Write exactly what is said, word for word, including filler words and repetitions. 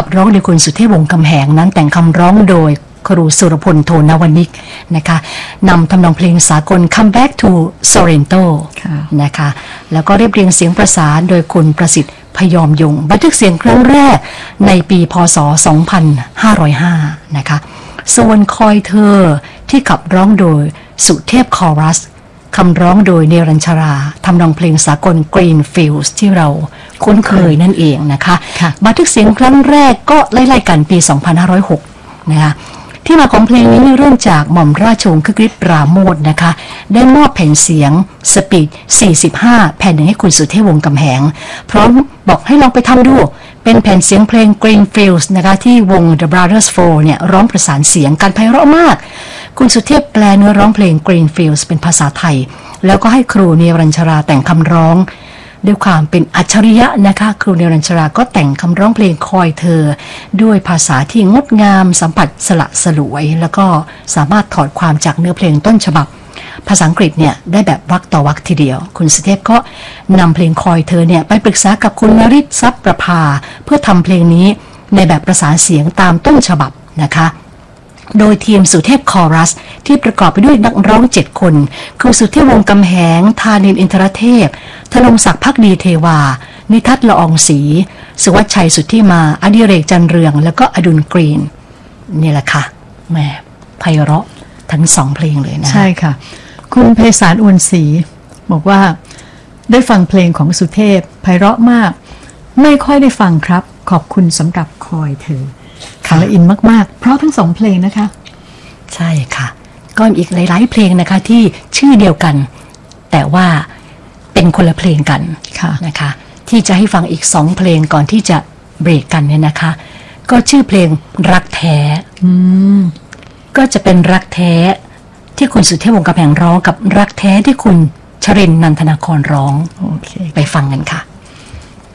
ร้องโดยคุณสุเทพวงศ์กำแหงนั้นแต่งคำร้องโดยครูสุรพลโทนวนิกนะคะนำทำนองเพลงสากล Come Back to Sorrento นะคะแล้วก็เรียบเรียงเสียงประสานโดยคุณประสิทธิ์พยอมยงบันทึกเสียงครั้งแรกในปีพ.ศ. สองพันห้าร้อยห้านะคะส่วนคอยเธอที่ขับร้องโดยสุเทพคอรัสคำร้องโดยเนรัญชราทำนองเพลงสากล Greenfields ที่เราคุ้นเคยนั่นเองนะคะบันทึกเสียงครั้งแรกก็ไล่ๆกันปี สองพันห้าร้อยหก นะคะที่มาของเพลงนี้เริ่มจากหม่อมราชวงศ์คึกฤทธิ์ปราโมชนะคะได้มอบแผ่นเสียงสปีดสี่สิบห้าแผ่นหนึ่งให้คุณสุเทพวงศ์กำแหงพร้อมบอกให้ลองไปทำดูเป็นแผ่นเสียงเพลง Greenfields นะคะที่วง The Brothers Four เนี่ยร้องประสานเสียงกันไพเราะมากคุณสุเทพแปลเนื้อร้องเพลง Greenfields เป็นภาษาไทยแล้วก็ให้ครูเนรัญชราแต่งคำร้องด้วยความเป็นอัจฉริยะนะคะครูเนรัญชราก็แต่งคำร้องเพลงคอยเธอด้วยภาษาที่งดงามสัมผัสสละสลวยแล้วก็สามารถถอดความจากเนื้อเพลงต้นฉบับภาษาอังกฤษเนี่ยได้แบบวรรคต่อวรรคทีเดียวคุณสุเทพก็นำเพลงคอยเธอเนี่ยไปปรึกษากับคุณนฤทธิ์ทรัพย์ประภาเพื่อทำเพลงนี้ในแบบประสานเสียงตามต้นฉบับนะคะโดยทีมสุเทพคอรัสที่ประกอบไปด้วยนักร้องเจ็ดคนคือสุเทพวงศ์กำแหงธานินทร์อินทรเทพธนงศักดิ์ภักดีเทวานิทัศน์ละอองศรีสุวัชชัยสุทธิมาอดิเรกจันเรืองแล้วก็อดุลกรีนนี่แหละค่ะแหมไพเราะทั้งสองเพลงเลยนะใช่ค่ะคุณไพศาลอวนศรีบอกว่าได้ฟังเพลงของสุเทพไพเราะมากไม่ค่อยได้ฟังครับขอบคุณสำหรับคอยเธอค่ะละอินมากๆเพราะทั้งสองเพลงนะคะใช่ค่ะก็อีกหลายๆเพลงนะคะที่ชื่อเดียวกันแต่ว่าเป็นคนละเพลงกันนะคะที่จะให้ฟังอีกสองเพลงก่อนที่จะเบรกกันเนี่ยนะคะก็ชื่อเพลงรักแท้ก็จะเป็นรักแท้ที่คุณสุเทพวงศ์กำแหงร้องกับรักแท้ที่คุณชรินทร์นันทนาครร้อง okay. ไปฟังกันค่ะ